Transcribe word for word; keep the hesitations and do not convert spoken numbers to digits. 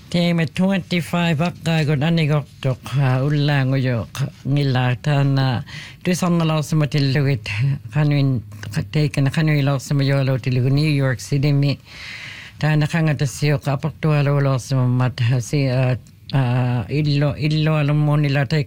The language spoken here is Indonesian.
Teemme twenty-five akka god anigortoq ullaangujo ngillaartaana tuisarnalarsama tillugit qanuin taikana qanuilarsama yoalutilugu New York City mi taana qangatassiuqa aportualuularsama mat hasi illo illo alummonila taik